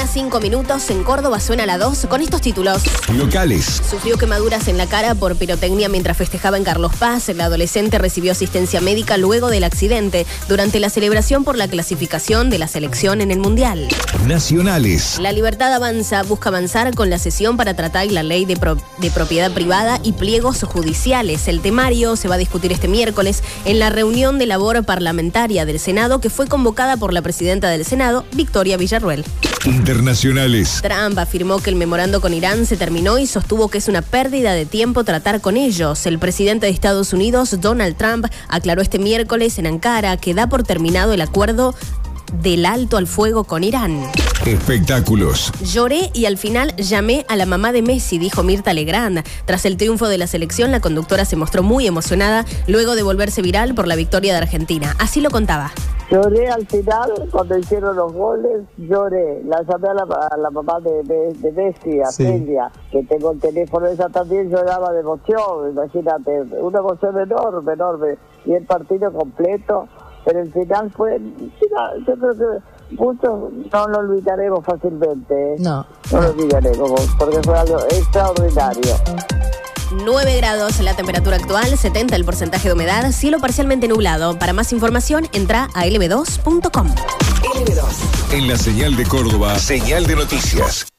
mañana, 5 minutos. En Córdoba suena la 2 con estos títulos. Locales. Sufrió quemaduras en la cara por pirotecnia mientras festejaba en Carlos Paz. El adolescente recibió asistencia médica luego del accidente durante la celebración por la clasificación de la selección en el Mundial. Nacionales. La Libertad Avanza busca avanzar con la sesión para tratar la ley de propiedad privada y pliegos judiciales. El temario se va a discutir este miércoles en la reunión de labor parlamentaria del Senado que fue convocada por la presidenta del Senado, Victoria Villarruel. Internacionales. Trump afirmó que el memorando con Irán se terminó y sostuvo que es una pérdida de tiempo tratar con ellos. El presidente de Estados Unidos, Donald Trump, aclaró este miércoles en Ankara que da por terminado el acuerdo del alto al fuego con Irán. Espectáculos. Lloré y al final llamé a la mamá de Messi, dijo Mirta Legrand. Tras el triunfo de la selección, la conductora se mostró muy emocionada luego de volverse viral por la victoria de Argentina. Así lo contaba. Lloré al final, cuando hicieron los goles, lloré. La llamé a la mamá de Messi, a Celia, que tengo el teléfono, ella también lloraba de emoción, imagínate, una emoción enorme, enorme. Y el partido completo, pero el final fue, yo creo que muchos no lo olvidaremos fácilmente. No lo olvidaremos, porque fue algo extraordinario. 9 grados la temperatura actual, 70 el porcentaje de humedad, cielo parcialmente nublado. Para más información, entra a lb2.com. LB2. En la señal de Córdoba, señal de noticias.